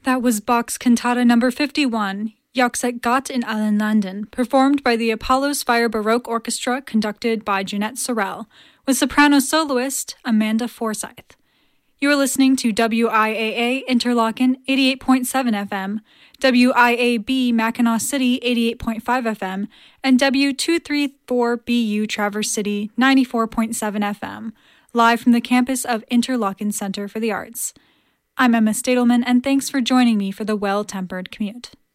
That was Bach's Cantata No. 51, Jagset Gott in allen Landen, performed by the Apollo's Fire Baroque Orchestra conducted by Jeanette Sorrell, with soprano soloist Amanda Forsyth. You are listening to WIAA Interlochen 88.7 FM, WIAB Mackinac City 88.5 FM, and W234BU Traverse City 94.7 FM, live from the campus of Interlochen Center for the Arts. I'm Emma Stadelman, and thanks for joining me for the Well-Tempered Commute.